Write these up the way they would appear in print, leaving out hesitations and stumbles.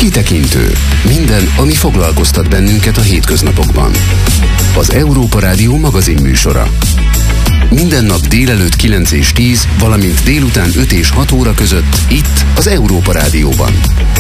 Kitekintő. Minden, ami foglalkoztat bennünket a hétköznapokban. Az Európa Rádió magazin műsora. Minden nap délelőtt 9 és 10, valamint délután 5 és 6 óra között itt az Európa Rádióban.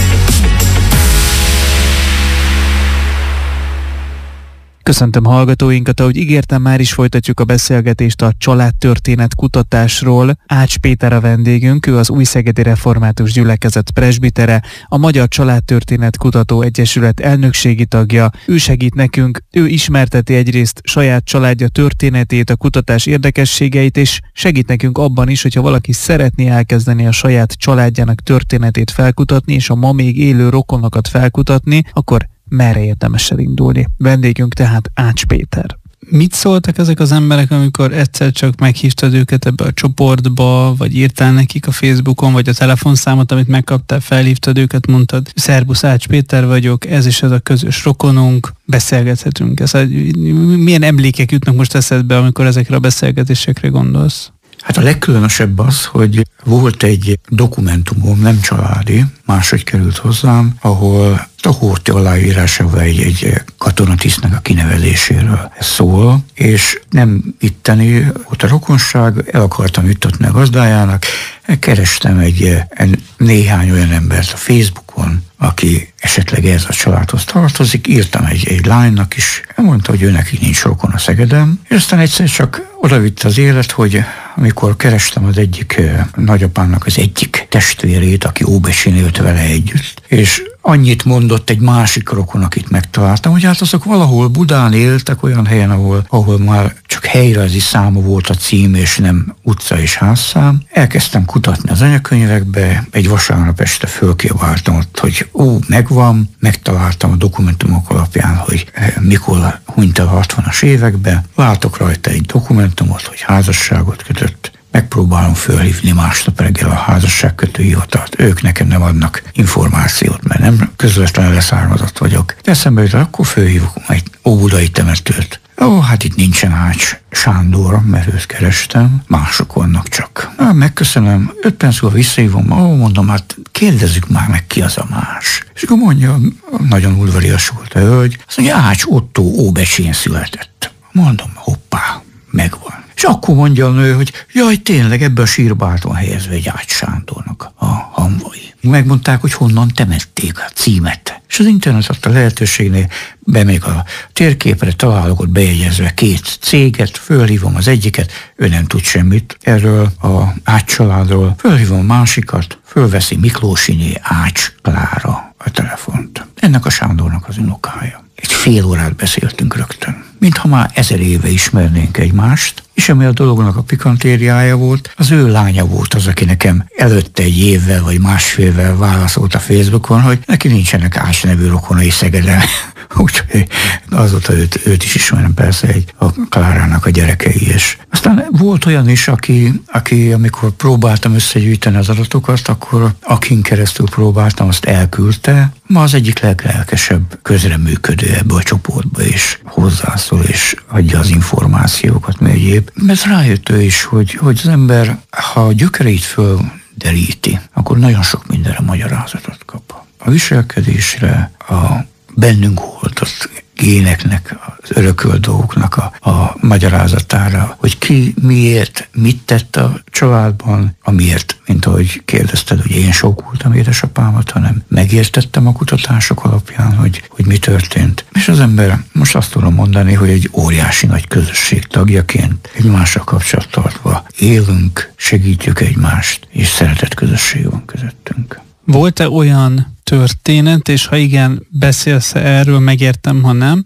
Köszöntöm hallgatóinkat, ahogy ígértem, már is folytatjuk a beszélgetést a családtörténet kutatásról. Ács Péter a vendégünk, ő az Újszegedi Református Gyülekezet presbitere, a Magyar Családtörténet Kutató Egyesület elnökségi tagja. Ő segít nekünk, ő ismerteti egyrészt saját családja történetét, a kutatás érdekességeit, és segít nekünk abban is, hogyha valaki szeretné elkezdeni a saját családjának történetét felkutatni, és a ma még élő rokonokat felkutatni, akkor merre érdemes elindulni. Vendégünk tehát Ács Péter. Mit szóltak ezek az emberek, amikor egyszer csak meghívtad őket ebbe a csoportba, vagy írtál nekik a Facebookon, vagy a telefonszámot, amit megkaptál, felhívtad őket, mondtad, szerbusz, Ács Péter vagyok, ez is ez a közös rokonunk, beszélgethetünk. Milyen emlékek jutnak most eszedbe, amikor ezekre a beszélgetésekre gondolsz? Hát a legkülönösebb az, hogy volt egy dokumentumom, nem családi, máshogy került hozzám, ahol a Horthy aláírásával egy katonatisztnek a kinevezéséről szól, és nem itteni volt a rokonság, el akartam juttatni a gazdájának, kerestem egy néhány olyan embert a Facebookon, aki esetleg ez a családhoz tartozik, írtam egy lánynak is, mondta, hogy ő neki nincs rokon a Szegeden, és aztán egyszer csak odavitt az élet, hogy amikor kerestem az egyik nagyapámnak az egyik testvérét, aki Óbecsin élt vele együtt, és annyit mondott egy másik rokon, akit megtaláltam, hogy hát azok valahol Budán éltek, olyan helyen, ahol már csak helyrajzi száma volt a cím, és nem utca és házszám. Elkezdtem kutatni az anyakönyvekbe, egy vasárnap este fölkiabáltam ott, hogy megvan, megtaláltam a dokumentumok alapján, hogy mikor hunyt el a 60-as években, látok rajta egy dokumentumot, hogy házasságot kötött. Megpróbálom fölhívni másnap reggel a házasságkötő hivatalt. Ők nekem nem adnak információt, mert nem közvetlenül leszármazott vagyok. De eszembe jut, akkor fölhívok egy óbudai temetőt. Hát itt nincsen Ács Sándor, mert őt kerestem, mások vannak csak. Megköszönöm, 5 perc múlva visszahívom, mondom, hát kérdezzük már meg, ki az a más. És akkor mondja, nagyon udvarias volt a hölgy, azt mondja, Ács Ottó Óbecsén született. Mondom, hoppá, megvan. És akkor mondja a nő, hogy jaj, tényleg ebbe a sírba van helyezve egy Ács Sándornak a hamvai. Megmondták, hogy honnan temették a címet. És az internet adta lehetőségnél bemegyek a térképre, találok ott bejegyezve 2 céget, fölhívom az egyiket, ő nem tud semmit erről a Ács családról, fölhívom a másikat, fölveszi Miklósiné Ács Klára a telefont. Ennek a Sándornak az unokája. Egy fél órát beszéltünk rögtön, mintha már 1000 éve ismernénk egymást, és ami a dolognak a pikantériája volt, az ő lánya volt az, aki nekem előtte egy évvel vagy másfélvel válaszolt a Facebookon, hogy neki nincsenek Ács nevű rokonai Szegeden. Úgyhogy azóta őt is ismerem, persze, a Klárának a gyerekei is. Aztán volt olyan is, aki amikor próbáltam összegyűjteni az adatokat, akkor akin keresztül próbáltam, azt elküldte. Ma az egyik leglelkesebb közreműködő ebbe a csoportba, és hozzászól, és adja az információkat, mert egyéb. Mert rájött ő is, hogy az ember, ha a gyökereit földeríti, akkor nagyon sok mindenre magyarázatot kap. A viselkedésre, a bennünk oltott géneknek, az örökölt dolgoknak a magyarázatára, hogy ki miért, mit tett a családban, amiért, mint ahogy kérdezted, hogy én sokkoltam édesapámat, hanem megértettem a kutatások alapján, hogy mi történt. És az ember, most azt tudom mondani, hogy egy óriási nagy közösség tagjaként egymással kapcsolattartva élünk, segítjük egymást, és szeretett közösség van közöttünk. Volt-e olyan történet, és ha igen, beszélsz erről, megértem, ha nem,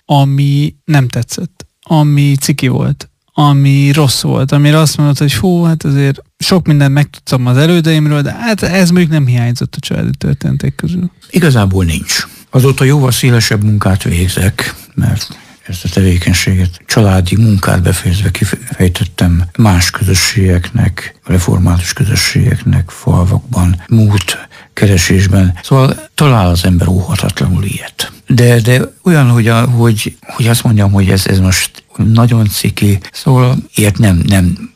ami nem tetszett, ami ciki volt, ami rossz volt, amire azt mondod, hogy hát azért sok mindent megtudtam az elődeimről, de hát ez mondjuk nem hiányzott a családi történetek közül. Igazából nincs. Azóta jóval szélesebb munkát végzek, mert ezt a tevékenységet, családi munkát befejezve kifejtettem más közösségeknek, református közösségeknek, falvakban, múlt keresésben. Szóval talál az ember óhatatlanul ilyet. De olyan, hogy azt mondjam, hogy ez most nagyon ciki, szóval ilyet nem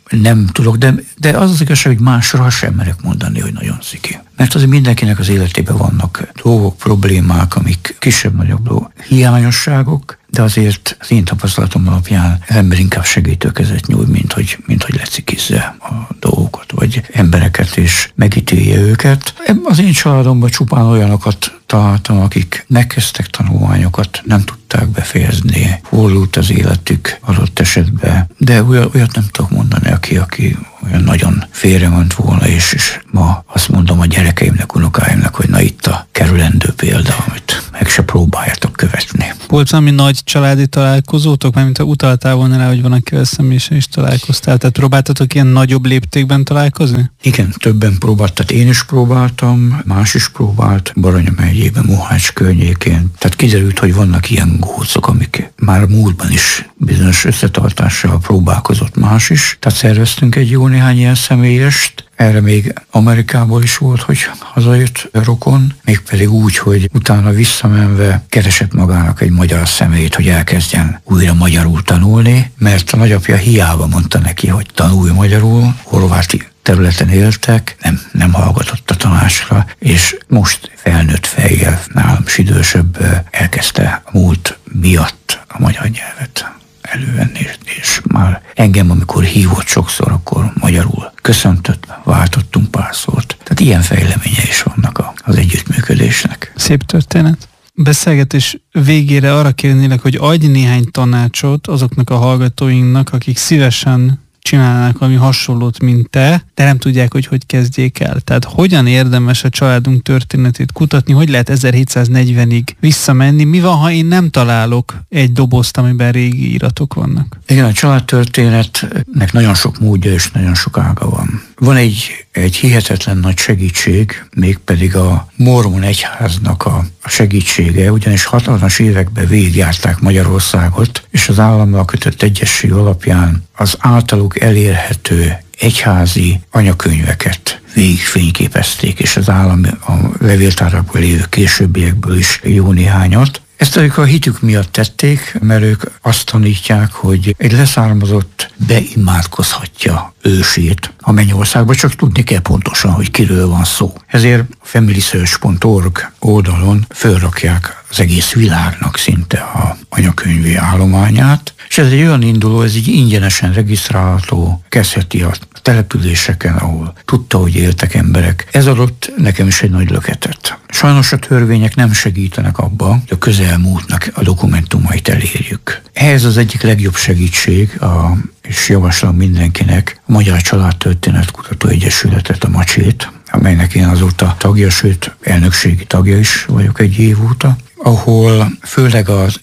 nem tudok, de az az igazság, hogy másra sem merek mondani, hogy nagyon sziki. Mert azért mindenkinek az életében vannak dolgok, problémák, amik kisebb-nagyobb hiányosságok, de azért az én tapasztalatom alapján az ember inkább segítőkezet nyújt, mint hogy lecikizze a dolgokat, vagy embereket, és megítélje őket. Az én családomban csupán olyanokat találtam, akik megkezdtek tanulmányokat, nem tudták befejezni, fordult az életük adott esetben, de olyat nem tudok mondani, aki olyan nagyon félrement volna, és ma azt mondom a gyerekeimnek, unokáimnak, hogy na itt a kerülendő példa, amit meg se próbáljátok követni. Volt valami nagy családi találkozótok, mert mint utaltál volna rá, hogy van, akivel személyesen is találkoztál, tehát próbáltatok ilyen nagyobb léptékben találkozni? Igen, többen próbáltat, én is próbáltam, más is próbált, Baranya megyében, Mohács környékén. Tehát kiderült, hogy vannak ilyen gócok, amik már a múltban is bizonyos összetartással próbálkozott más is. Tehát szerveztünk egy jó néhány ilyen személyest. Erre még Amerikából is volt, hogy hazajött rokon, mégpedig úgy, hogy utána visszamenve keresett magának egy magyar személyt, hogy elkezdjen újra magyarul tanulni, mert a nagyapja hiába mondta neki, hogy tanulj magyarul, horváti területen éltek, nem hallgatott a tanácsra, és most felnőtt fejjel, nálam is idősebb, elkezdte a múlt miatt a magyar nyelvet elővenni, és már engem, amikor hívott sokszor, akkor magyarul köszöntött, váltottunk pár szót. Tehát ilyen fejleménye is vannak az együttműködésnek. Szép történet. Beszélgetés végére arra kérnélek, hogy adj néhány tanácsot azoknak a hallgatóinknak, akik szívesen csinálnak valami hasonlót, mint te, de nem tudják, hogy kezdjék el. Tehát hogyan érdemes a családunk történetét kutatni, hogy lehet 1740-ig visszamenni, mi van, ha én nem találok egy dobozt, amiben régi iratok vannak? Igen, a családtörténetnek nagyon sok módja és nagyon sok ága van. Van egy hihetetlen nagy segítség, mégpedig a mormon egyháznak a segítsége, ugyanis 60-as években végigjárták Magyarországot, és az állammal kötött egyesség alapján az általuk elérhető egyházi anyakönyveket végigfényképezték, és az állam a levéltárakból lévő későbbiekből is jó néhányat. Ezt ők a hitük miatt tették, mert ők azt tanítják, hogy egy leszármazott beimádkozhatja ősét a mennyországba, csak tudni kell pontosan, hogy kiről van szó. Ezért a familysearch.org oldalon fölrakják az egész világnak szinte a anyakönyvi állományát, és ez egy olyan induló, ez így ingyenesen regisztrálható, kezdheti a településeken, ahol tudta, hogy éltek emberek. Ez adott nekem is egy nagy löketet. Sajnos a törvények nem segítenek abba, hogy a közelmúltnak a dokumentumait elérjük. Ehhez az egyik legjobb segítség, és javaslom mindenkinek, a Magyar Családtörténetkutató Egyesületet, a Macsét, amelynek én azóta tagja, sőt elnökségi tagja is vagyok egy év óta, ahol főleg az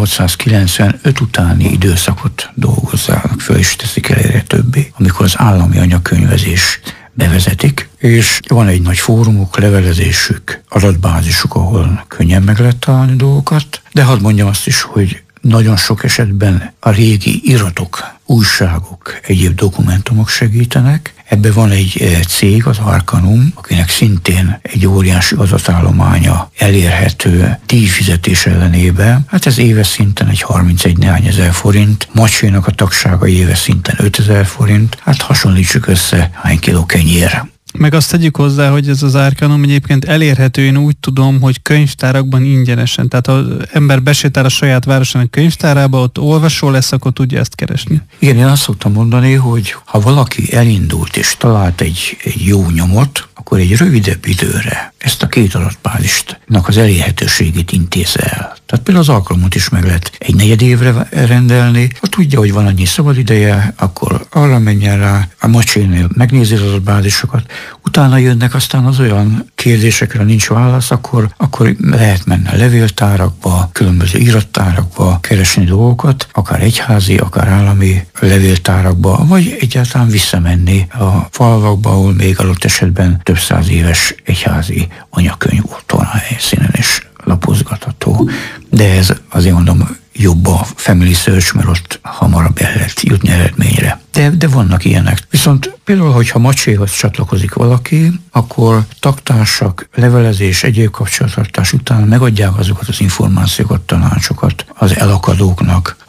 1895 utáni időszakot dolgozzának, föl is teszik el erre többé, amikor az állami anyakönyvezést bevezetik, és van egy nagy fórumuk, levelezésük, adatbázisuk, ahol könnyen meg lehet találni dolgokat, de hadd mondjam azt is, hogy nagyon sok esetben a régi iratok, újságok, egyéb dokumentumok segítenek. Ebben van egy cég, az Arcanum, akinek szintén egy óriási adatállománya elérhető díjfizetés ellenében. Hát ez éves szinten egy 31 néhány ezer forint, Macsénak a tagsága éves szinten 5000 forint, hát hasonlítsuk össze, hány kiló kenyér. Meg azt tegyük hozzá, hogy ez az Arcanum egyébként elérhető, én úgy tudom, hogy könyvtárakban ingyenesen. Tehát az ember besétál a saját városának könyvtárába, ott olvasó lesz, akkor tudja ezt keresni. Igen, én azt szoktam mondani, hogy ha valaki elindult és talált egy jó nyomot, akkor egy rövidebb időre ezt a két adatbázisnak az elérhetőségét intézze el. Tehát például az Alkalmot is meg lehet egy negyed évre rendelni, ha tudja, hogy van annyi szabad ideje, akkor arra menjen rá, a Macsénél megnézi az adatbázisokat, utána jönnek aztán az olyan kérdésekre nincs válasz, akkor lehet menni a levéltárakba, különböző irattárakba keresni dolgokat, akár egyházi, akár állami levéltárakba, vagy egyáltalán visszamenni a falvakba, ahol még adott esetben több száz éves egyházi anyakönyv volt a helyszínen is lapozgatható. De ez azért mondom, jobb a Family Search, mert ott hamarabb el lehet jutni eredményre. De vannak ilyenek. Viszont például, hogyha Macséhoz csatlakozik valaki, akkor tagtársak, levelezés, egyéb kapcsolattartás után megadják azokat az információkat, tanácsokat az elakadóknak,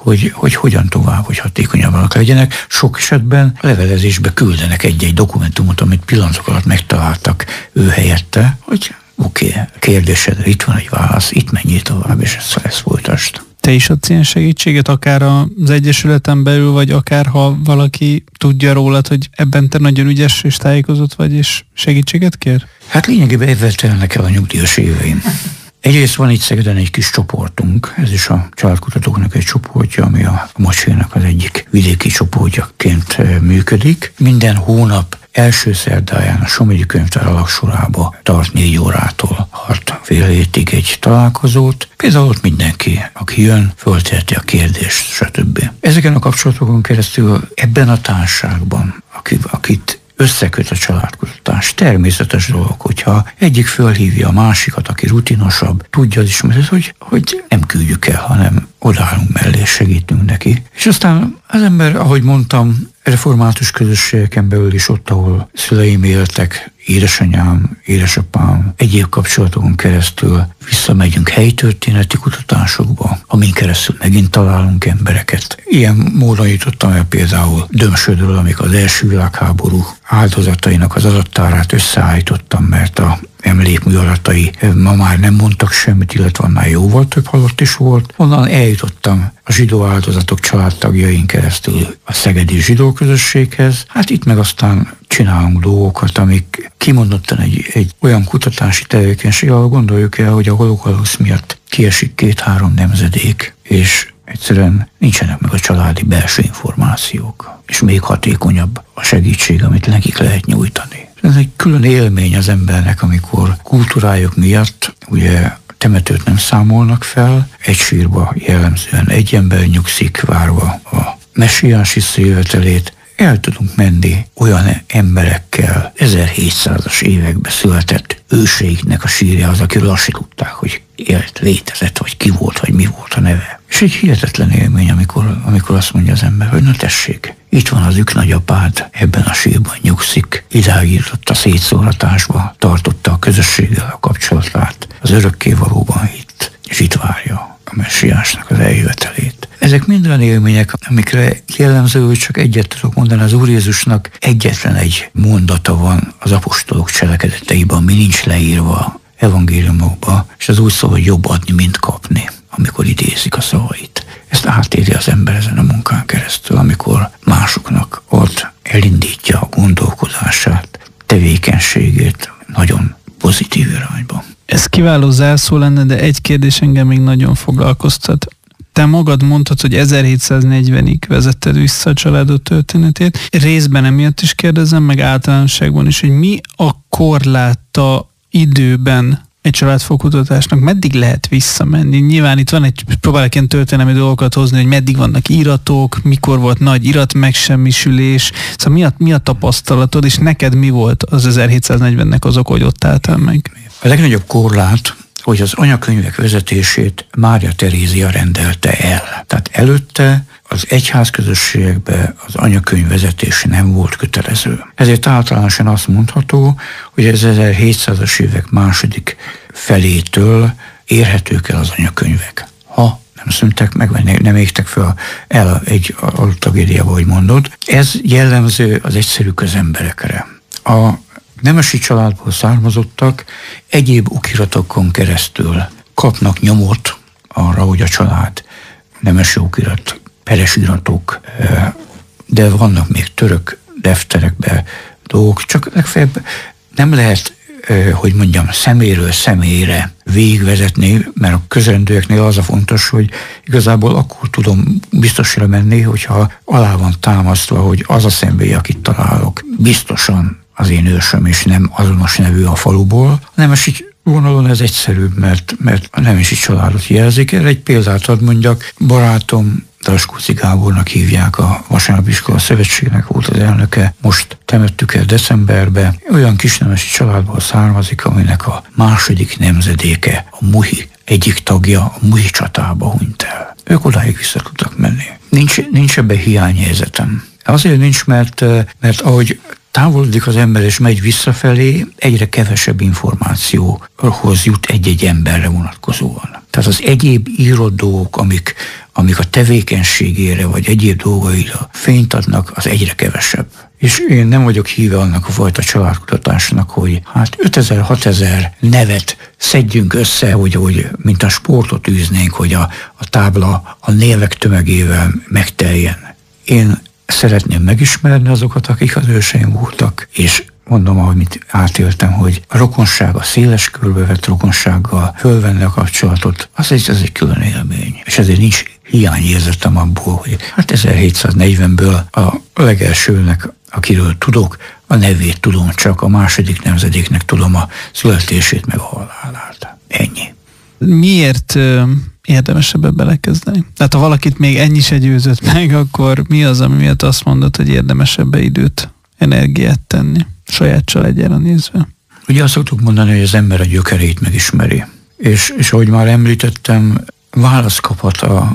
hogy hogyan tovább, hogy hatékonyabbak legyenek. Sok esetben levelezésbe küldenek egy-egy dokumentumot, amit pillanatok alatt megtaláltak ő helyette, hogy oké, kérdésedre itt van egy válasz, itt menjél tovább, és ezt folytasd. Te is adsz ilyen segítséget, akár az Egyesületen belül, vagy akár ha valaki tudja rólad, hogy ebben te nagyon ügyes és tájékozott vagy, és segítséget kér? Hát lényegében évvel telnek el a nyugdíjas éveim. Egyrészt van itt Szegeden egy kis csoportunk, ez is a családkutatóknak egy csoportja, ami a Mocsénak az egyik vidéki csoportjaként működik. Minden hónap első szerdáján a Somogyi Könyvtár alagsorába tart 4 órától 6 fél hétig egy találkozót. Például ott mindenki, aki jön, fölteheti a kérdést, stb. Ezeken a kapcsolatokon keresztül ebben a társaságban, akit összeköt a családkutatás. Természetes dolog, hogyha egyik fölhívja a másikat, aki rutinosabb, tudja az ismeret, hogy nem küldjük el, hanem odaállunk mellé, és segítünk neki. És aztán az ember, ahogy mondtam, református közösségeken belül is ott, ahol szüleim éltek, édesanyám, édesapám, egyéb kapcsolatokon keresztül visszamegyünk helytörténeti kutatásokba, amin keresztül megint találunk embereket. Ilyen módon jutottam el például Dömsödről, amikor az első világháború áldozatainak az adattárát összeállítottam, mert a emlékmű adatai ma már nem mondtak semmit, illetve annál jóval több halott is volt. Onnan eljutottam a zsidó áldozatok családtagjain keresztül a szegedi zsidó közösséghez. Hát itt meg aztán csinálunk dolgokat, amik kimondottan egy olyan kutatási tevékenység, ahol gondoljuk el, hogy a holokausz miatt kiesik 2-3 nemzedék, és egyszerűen nincsenek meg a családi belső információk, és még hatékonyabb a segítség, amit nekik lehet nyújtani. Ez egy külön élmény az embernek, amikor kultúrájuk miatt ugye temetőt nem számolnak fel, egy sírba jellemzően egy ember nyugszik, várva a messiás visszajövetelét. El tudunk menni olyan emberekkel, 1700-as években született őseiknek a sírja az, akiről azt se tudták, hogy élt, létezett, vagy ki volt, vagy mi volt a neve. És egy hihetetlen élmény, amikor azt mondja az ember, hogy na tessék, itt van az nagyapád, ebben a sírban nyugszik, idáig jutott a szétszóratásba, tartotta a közösséggel a kapcsolatát, az örökkévalóban hitt, és itt várja a messiásnak az eljövetelét. Ezek mind olyan élmények, amikre jellemző, hogy csak egyet tudok mondani, az Úr Jézusnak egyetlen egy mondata van az apostolok cselekedeteiben, ami nincs leírva evangéliumokba, és az úgy szól, hogy jobb adni, mint kapni, amikor idézik a szavait. Ezt átéri az ember ezen a munkán keresztül, amikor másoknak ott elindítja a gondolkodását, tevékenységét nagyon pozitív irányba. Ez kiváló zárszó lenne, de egy kérdés engem még nagyon foglalkoztat. Te magad mondtad, hogy 1740-ig vezetted vissza a családod történetét. Részben emiatt is kérdezem, meg általánosságban is, hogy mi a korláta időben egy családfogkutatásnak, meddig lehet visszamenni? Nyilván itt van próbálok ilyen történelmi dolgokat hozni, hogy meddig vannak iratok, mikor volt nagy iratmegsemmisülés, szóval mi a tapasztalatod, és neked mi volt az 1740-nek az oka, hogy ott álltál meg? A legnagyobb korlát, hogy az anyakönyvek vezetését Mária Terézia rendelte el. Tehát előtte az egyházközösségekben az anyakönyv vezetése nem volt kötelező. Ezért általánosan azt mondható, hogy az 1700-as évek második felétől érhetők el az anyakönyvek. Ha nem szűntek meg, vagy nem égtek fel el egy tragédiába, ahogy mondod. Ez jellemző az egyszerű közemberekre. A nemesi családból származottak egyéb okiratokon keresztül kapnak nyomot arra, hogy a család nemesi okirat, peres iratok, de vannak még török defterekben dolgok, csak legfeljebb nem lehet, hogy mondjam, szeméről személyre végigvezetni, mert a közrendőeknél az a fontos, hogy igazából akkor tudom biztosra menni, hogyha alá van támasztva, hogy az a személy, akit találok, biztosan az én ősöm, és nem azonos nevű a faluból. A nemesi vonalon ez egyszerűbb, mert a nemesi családot jelzik. Erre egy példát ad mondjak, barátom, Daskóci Gábornak hívják, a Vasárnapiskola Szövetségnek volt az elnöke, most temettük el decemberbe. Olyan kisnemesi családból származik, aminek a második nemzedéke, a Muhi egyik tagja a Muhi csatába hunyt el. Ők odáig vissza tudtak menni. Nincs ebben hiányhelyzetem. Azért nincs, mert ahogy távolodik az ember és megy visszafelé, egyre kevesebb információhoz jut egy-egy emberre vonatkozóan. Tehát az egyéb írott dolgok, amik a tevékenységére vagy egyéb dolgaira fényt adnak, az egyre kevesebb. És én nem vagyok híve annak a fajta családkutatásnak, hogy 5000-6000 nevet szedjünk össze, hogy mint a sportot űznénk, hogy a tábla a névek tömegével megteljen. Én szeretném megismerni azokat, akik az őseim voltak, és mondom, amit átéltem, hogy a rokonság, a széles körbevett rokonsággal fölvenni a kapcsolatot, az egy külön élmény. És ezért nincs hiányérzetem abból, hogy 1740-ből a legelsőnek, akiről tudok, a nevét tudom, csak a második nemzedéknek tudom a születését meg a halálát. Ennyi. Miért érdemes ebbe belekezdeni? Tehát ha valakit még ennyi se győzött meg, akkor mi az, ami miatt azt mondod, hogy érdemes ebbe időt, energiát tenni, saját családjára nézve? Ugye azt szoktuk mondani, hogy az ember a gyökerét megismeri. És ahogy már említettem, választ kaphat a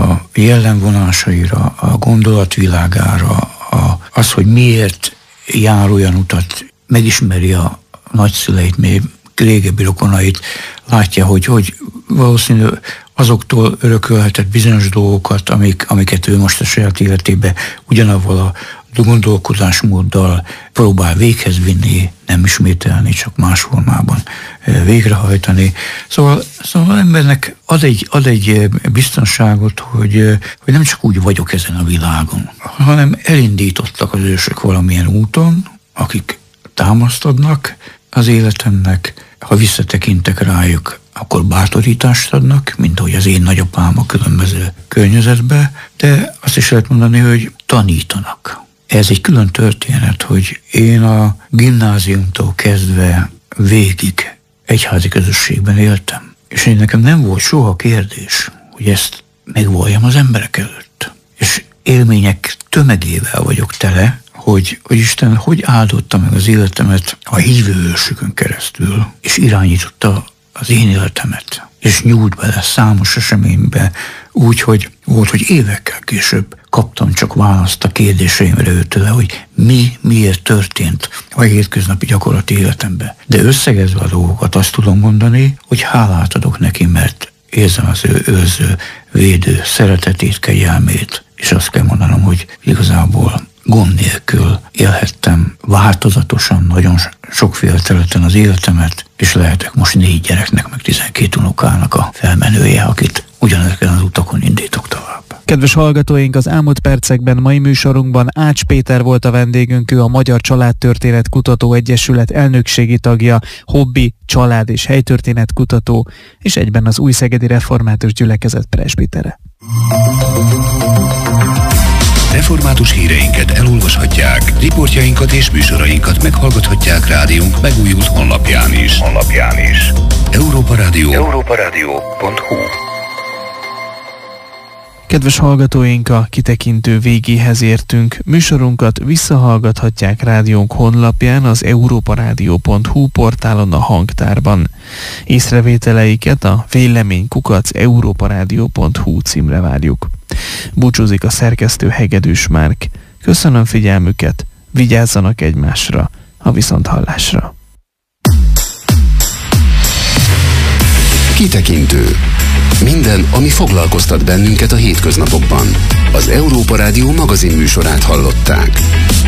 jellemvonásaira, a gondolatvilágára, az, hogy miért jár olyan utat, megismeri a nagyszüleit, még régebbi rokonait, látja, hogy valószínű azoktól örökölhetett bizonyos dolgokat, amiket ő most a saját életébe ugyanavval a gondolkodásmóddal próbál véghez vinni, nem ismételni, csak más formában végrehajtani. Szóval embernek ad egy biztonságot, hogy nem csak úgy vagyok ezen a világon, hanem elindítottak az ősök valamilyen úton, akik támaszt adnak az életemnek. Ha visszatekintek rájuk, akkor bátorítást adnak, mint ahogy az én nagyapám a különböző környezetbe, de azt is lehet mondani, hogy tanítanak. Ez egy külön történet, hogy én a gimnáziumtól kezdve végig egyházi közösségben éltem. És én nekem nem volt soha kérdés, hogy ezt megvalljam az emberek előtt. És élmények tömegével vagyok tele, hogy Isten hogy áldotta meg az életemet a hívő ősökön keresztül, és irányította az én életemet, és nyújt bele számos eseménybe, úgy, hogy volt, hogy évekkel később kaptam csak választ a kérdéseimre őtőle, hogy miért történt a hétköznapi gyakorlati életemben. De összegezve a dolgokat azt tudom mondani, hogy hálát adok neki, mert érzem az ő őrző, védő szeretetét, kegyelmét, és azt kell mondanom, hogy igazából gond nélkül élhettem változatosan, nagyon sokféle területen az életemet, és lehetek most 4 gyereknek, meg 12 unokának a felmenője, akit ugyanezeken az utakon indítok tovább. Kedves hallgatóink, az elmúlt percekben mai műsorunkban Ács Péter volt a vendégünk, ő a Magyar Családtörténet Kutató Egyesület elnökségi tagja, hobbi, család és helytörténet kutató, és egyben az Újszegedi Református Gyülekezet presbitere. Református híreinket elolvashatják, riportjainkat és műsorainkat meghallgathatják rádiónk megújult honlapján is. Európa Rádió. európaradio.hu. Kedves hallgatóink, a kitekintő végéhez értünk. Műsorunkat visszahallgathatják rádiónk honlapján, az európaradio.hu portálon, a hangtárban. Észrevételeiket a vélemény@európaradio.hu címre várjuk. Búcsúzik a szerkesztő Hegedűs Márk. Köszönöm figyelmüket, vigyázzanak egymásra, a viszonthallásra. Kitekintő. Minden, ami foglalkoztat bennünket a hétköznapokban. Az Európa Rádió magazin műsorát hallották.